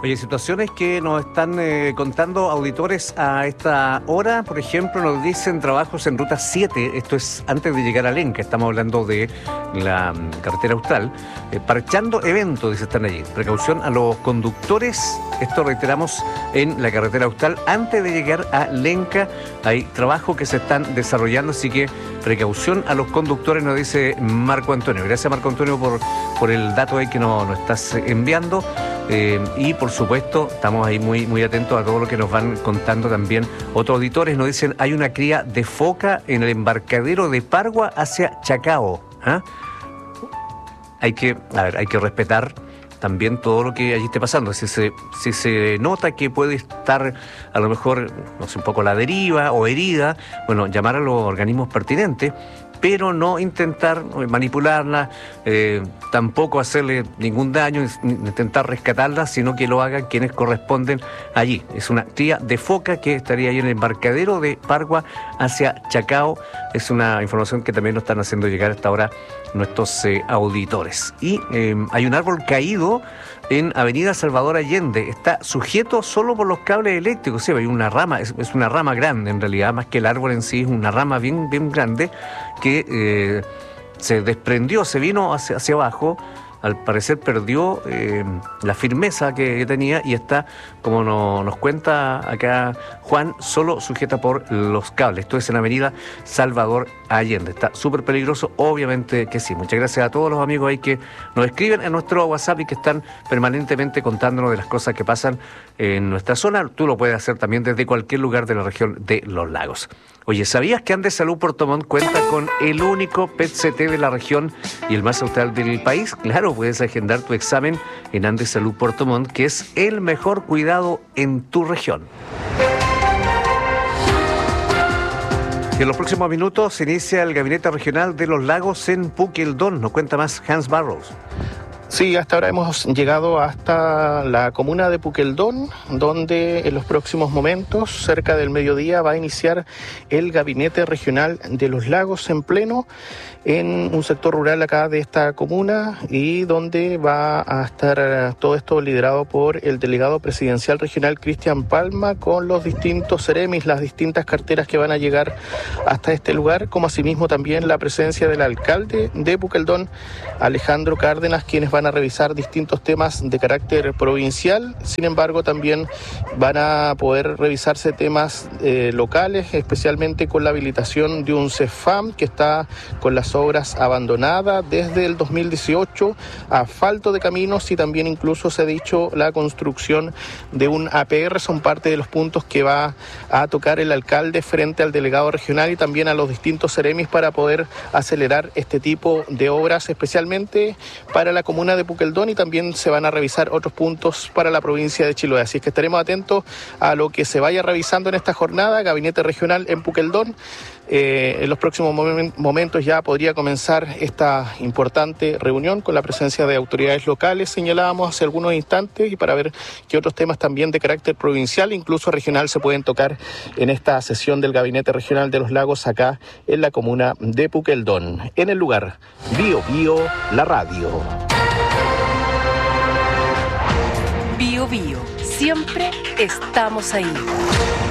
Oye, situaciones que nos están contando auditores a esta hora. Por ejemplo, nos dicen trabajos en Ruta 7, esto es antes de llegar a Lenca, estamos hablando de la carretera austral. Parchando eventos, dice, están allí. Precaución a los conductores, esto reiteramos en la carretera austral, antes de llegar a Lenca. Hay trabajos que se están desarrollando, así que precaución a los conductores, nos dice Marco Antonio. Gracias, Marco Antonio, por el dato ahí que nos estás enviando. Y por supuesto estamos ahí muy atentos a todo lo que nos van contando también otros auditores. Nos dicen, hay una cría de foca en el embarcadero de Pargua hacia Chacao. Hay que respetar también todo lo que allí esté pasando. Si se nota que puede estar a lo mejor, no sé, un poco la deriva o herida, bueno, llamar a los organismos pertinentes, pero no intentar manipularla, tampoco hacerle ningún daño, intentar rescatarla, sino que lo hagan quienes corresponden allí. Es una cría de foca que estaría ahí en el embarcadero de Pargua hacia Chacao. Es una información que también nos están haciendo llegar hasta ahora nuestros auditores. Y hay un árbol caído en Avenida Salvador Allende. Está sujeto solo por los cables eléctricos. Sí, hay una rama, es una rama grande en realidad, más que el árbol en sí, es una rama bien grande que se desprendió, se vino hacia abajo. Al parecer perdió la firmeza que tenía y está, como nos cuenta acá Juan, solo sujeta por los cables. Esto es en Avenida Salvador Allende. Está súper peligroso, obviamente que sí. Muchas gracias a todos los amigos ahí que nos escriben en nuestro WhatsApp y que están permanentemente contándonos de las cosas que pasan en nuestra zona. Tú lo puedes hacer también desde cualquier lugar de la región de Los Lagos. Oye, ¿sabías que Andes Salud Puerto Montt cuenta con el único PET-CT de la región y el más austral del país? Claro, puedes agendar tu examen en Andes Salud Puerto Montt, que es el mejor cuidado en tu región. Y en los próximos minutos se inicia el Gabinete Regional de los Lagos en Puqueldón. Nos cuenta más Hans Barrows. Sí, hasta ahora hemos llegado hasta la comuna de Puqueldón, donde en los próximos momentos, cerca del mediodía, va a iniciar el Gabinete Regional de los Lagos en pleno, en un sector rural acá de esta comuna, y donde va a estar todo esto liderado por el delegado presidencial regional Cristian Palma, con los distintos seremis, las distintas carteras que van a llegar hasta este lugar, como asimismo también la presencia del alcalde de Puqueldón, Alejandro Cárdenas, quienes van a revisar distintos temas de carácter provincial. Sin embargo, también van a poder revisarse temas locales, especialmente con la habilitación de un CEFAM que está con las obras abandonadas desde el 2018, asfalto de caminos, y también incluso se ha dicho la construcción de un APR. Son parte de los puntos que va a tocar el alcalde frente al delegado regional y también a los distintos seremis para poder acelerar este tipo de obras, especialmente para la comuna de Puqueldón, y también se van a revisar otros puntos para la provincia de Chiloé. Así es que estaremos atentos a lo que se vaya revisando en esta jornada. Gabinete Regional en Puqueldón. En los próximos momentos ya podría comenzar esta importante reunión con la presencia de autoridades locales, señalábamos hace algunos instantes, y para ver qué otros temas también de carácter provincial, incluso regional, se pueden tocar en esta sesión del Gabinete Regional de los Lagos acá en la comuna de Puqueldón. En el lugar, Bio Bio, la radio. Bio Bio, siempre estamos ahí.